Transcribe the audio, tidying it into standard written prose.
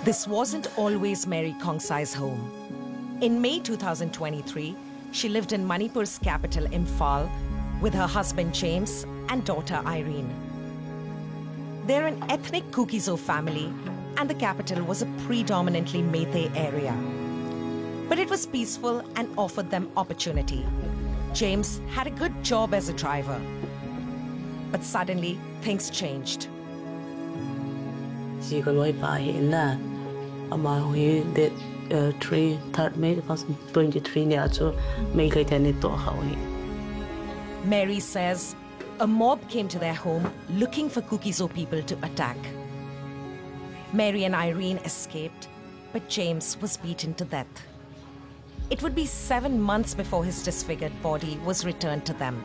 This wasn't always Mary Kongsai's home. In May 2023, she lived in Manipur's capital, Imphal, with her husband James and daughter Irene. They're an ethnic Kuki-Zo family, and the capital was a predominantly Meitei area. But it was peaceful and offered them opportunity. James had a good job as a driver. But suddenly, things changed. Mary says a mob came to their home looking for Kuki-Zo people to attack. Mary and Irene escaped, but James was beaten to death. It would be 7 months before his disfigured body was returned to them.